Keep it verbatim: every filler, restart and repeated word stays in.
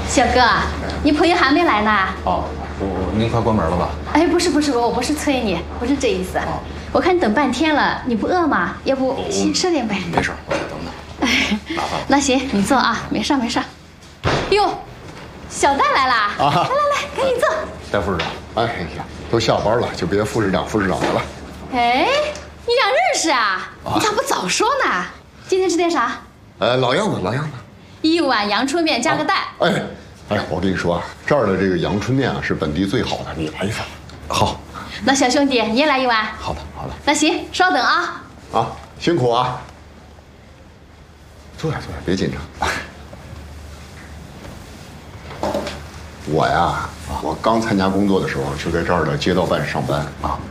小哥，你朋友还没来呢。 哦，我您快关门了吧？ 哎，不是不是，我不是催你，不是这意思。哦、我看你等半天了，你不饿吗？要不先吃点呗？ 没事，我等等。哎，麻烦了。 那行，你坐啊，没事没事。哟，小戴来啦！啊，来来来，赶紧坐。 戴副市长， 哎呀，都下班了，就别副市长副市长的了。 哎，你俩认识啊？啊你咋不早说呢？今天吃点啥？ 呃，老样子，老样子。 一碗阳春面加个蛋。 啊、哎。哎，我跟你说啊，这儿的这个阳春面啊是本地最好的，你来一份。 好， 那小兄弟你也来一碗。 好的，好的。 那行，稍等啊。 啊，辛苦啊。坐下，坐下，别紧张。我呀，我刚参加工作的时候就在这儿的街道办上班啊。